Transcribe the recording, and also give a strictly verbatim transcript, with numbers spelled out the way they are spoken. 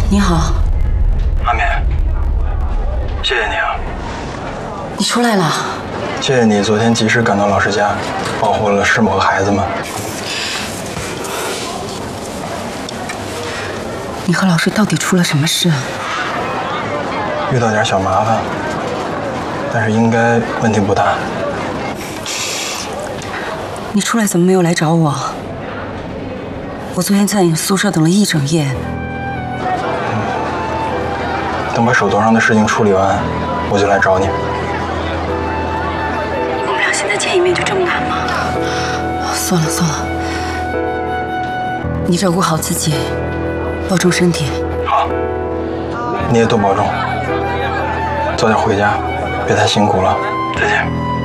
你好， 阿敏，谢谢你啊！ 你出来了。 谢谢你昨天及时赶到老师家，保护了师母和孩子们。 你和老师到底出了什么事？ 遇到点小麻烦，但是应该问题不大。 你出来怎么没有来找我？我昨天在你宿舍等了一整夜。 嗯，等把手头上的事情处理完，我就来找你。 我们俩现在见一面就这么难吗？算了算了，你照顾好自己，保重身体。 好，你也多保重。早点回家，别太辛苦了。再见。